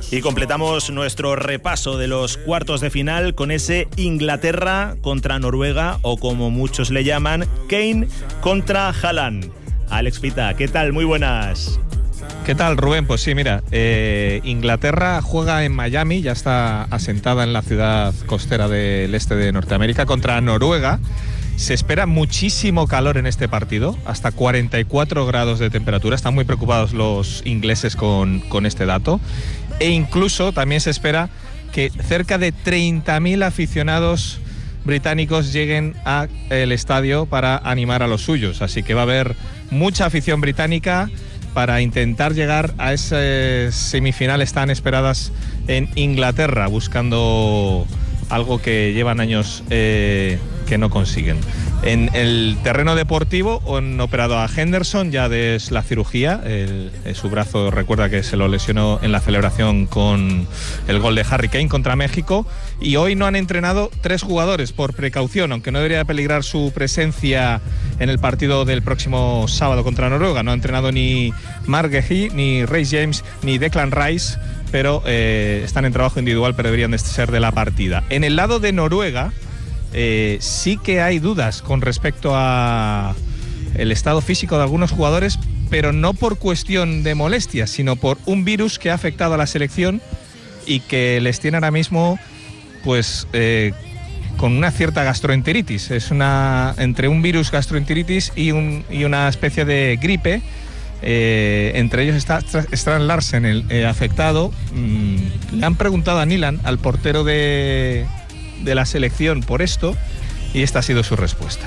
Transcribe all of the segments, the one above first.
Y completamos nuestro repaso de los cuartos de final con ese Inglaterra contra Noruega, o como muchos le llaman, Kane contra Haaland. Alex Pita, ¿qué tal? Muy buenas. ¿Qué tal, Rubén? Pues sí, mira, Inglaterra juega en Miami, ya está asentada en la ciudad costera del este de Norteamérica, contra Noruega. Se espera muchísimo calor en este partido, hasta 44 grados de temperatura. Están muy preocupados los ingleses con este dato. E incluso también se espera que cerca de 30.000 aficionados británicos lleguen al estadio para animar a los suyos. Así que va a haber mucha afición británica para intentar llegar a esas semifinales tan esperadas en Inglaterra, buscando algo que llevan años que no consiguen. En el terreno deportivo han operado a Henderson ya de la cirugía. Su brazo, recuerda que se lo lesionó en la celebración con el gol de Harry Kane contra México, y hoy no han entrenado 3 jugadores por precaución, aunque no debería peligrar su presencia en el partido del próximo sábado contra Noruega. No ha entrenado ni Mark Guehi, ni Reece James, ni Declan Rice, pero están en trabajo individual, pero deberían de ser de la partida. En el lado de Noruega sí que hay dudas con respecto a el estado físico de algunos jugadores, pero no por cuestión de molestias, sino por un virus que ha afectado a la selección y que les tiene ahora mismo pues con una cierta gastroenteritis. Es entre un virus gastroenteritis y una especie de gripe. Entre ellos está Strand Larsen, el afectado. Le han preguntado a Nyland, al portero de la selección, por esto, y esta ha sido su respuesta.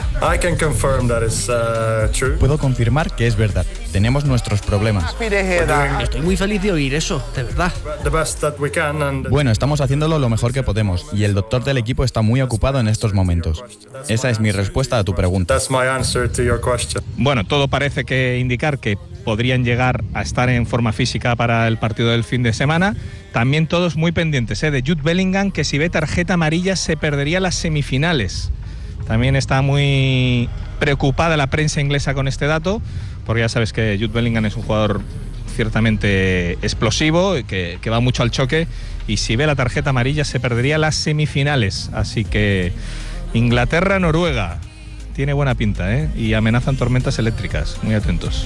Puedo confirmar que es verdad. Tenemos nuestros problemas. Estoy muy feliz de oír eso, de verdad. Bueno, estamos haciéndolo lo mejor que podemos, y el doctor del equipo está muy ocupado en estos momentos. Esa es mi respuesta a tu pregunta. Bueno, todo parece que indicar que podrían llegar a estar en forma física para el partido del fin de semana. También todos muy pendientes de Jude Bellingham, que si ve tarjeta amarilla se perdería las semifinales. También está muy preocupada la prensa inglesa con este dato, porque ya sabes que Jude Bellingham es un jugador ciertamente explosivo, que va mucho al choque, y si ve la tarjeta amarilla se perdería las semifinales. Así que Inglaterra-Noruega tiene buena pinta, y amenazan tormentas eléctricas. Muy atentos.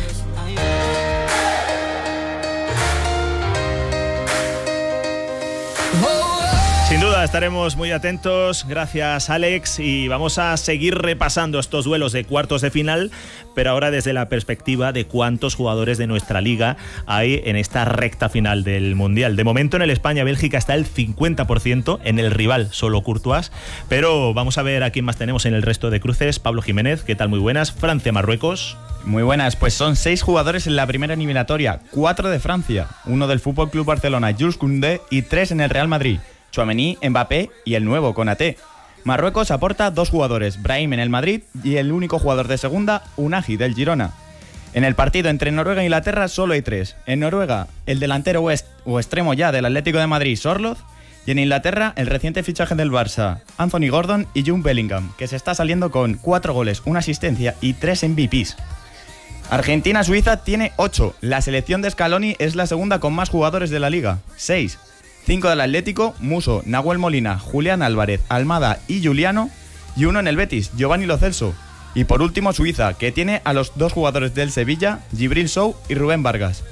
Sin duda estaremos muy atentos, gracias Alex, y vamos a seguir repasando estos duelos de cuartos de final, pero ahora desde la perspectiva de cuántos jugadores de nuestra liga hay en esta recta final del Mundial. De momento en el España-Bélgica está el 50%, en el rival solo Courtois, pero vamos a ver a quién más tenemos en el resto de cruces. Pablo Jiménez, ¿qué tal? Muy buenas. Francia-Marruecos. Muy buenas, pues son 6 jugadores en la primera eliminatoria, 4 de Francia, 1 del FC Barcelona, Jules Koundé, y 3 en el Real Madrid, Tchouaméni, Mbappé y el nuevo Konaté. Marruecos aporta 2 jugadores, Brahim en el Madrid y el único jugador de segunda, Unai del Girona. En el partido entre Noruega e Inglaterra solo hay 3. En Noruega, el delantero o extremo ya del Atlético de Madrid, Sorloth, y en Inglaterra, el reciente fichaje del Barça, Anthony Gordon y Jude Bellingham, que se está saliendo con 4 goles, 1 asistencia y 3 MVPs. Argentina-Suiza tiene 8. La selección de Scaloni es la segunda con más jugadores de la liga, 6. 5 del Atlético, Muso, Nahuel Molina, Julián Álvarez, Almada y Juliano, y 1 en el Betis, Giovanni Lo Celso. Y por último Suiza, que tiene a los 2 jugadores del Sevilla, Djibril Sow y Rubén Vargas.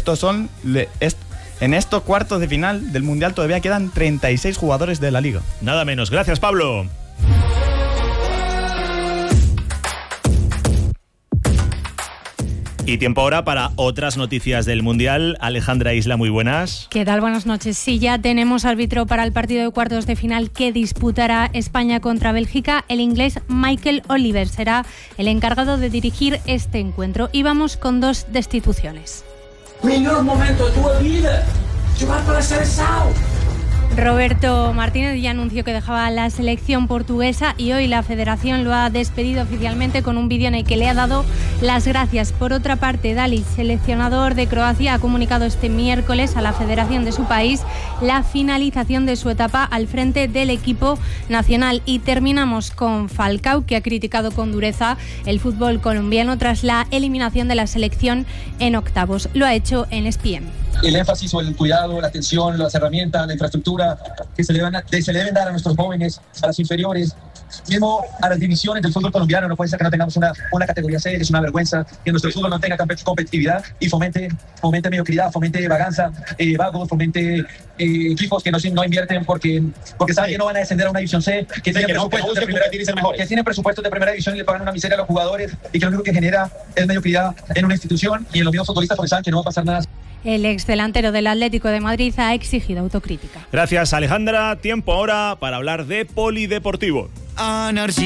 En estos cuartos de final del Mundial todavía quedan 36 jugadores de la liga. Nada menos. Gracias, Pablo. Y tiempo ahora para otras noticias del Mundial. Alejandra Isla, muy buenas. ¿Qué tal? Buenas noches. Sí, ya tenemos árbitro para el partido de cuartos de final que disputará España contra Bélgica. El inglés Michael Oliver será el encargado de dirigir este encuentro. Y vamos con 2 destituciones. Melhor momento de tu vida. Jugar para la selección. Roberto Martínez ya anunció que dejaba la selección portuguesa y hoy la federación lo ha despedido oficialmente con un vídeo en el que le ha dado las gracias. Por otra parte, Dalic, seleccionador de Croacia, ha comunicado este miércoles a la federación de su país la finalización de su etapa al frente del equipo nacional. Y terminamos con Falcao, que ha criticado con dureza el fútbol colombiano tras la eliminación de la selección en octavos. Lo ha hecho en ESPN. el énfasis o el cuidado, la atención, las herramientas, la infraestructura que se le deben dar a nuestros jóvenes, a las inferiores, mismo a las divisiones del fútbol colombiano. No puede ser que no tengamos una categoría C, es una vergüenza que nuestro fútbol no tenga competitividad y fomente mediocridad, fomente vagos, fomente equipos que no invierten porque saben que no van a descender a una división C, que tienen presupuestos de primera división y le pagan una miseria a los jugadores y que lo único que genera es mediocridad en una institución y en los mismos futbolistas porque saben que no va a pasar nada. El exdelantero del Atlético de Madrid ha exigido autocrítica. Gracias, Alejandra. Tiempo ahora para hablar de polideportivo.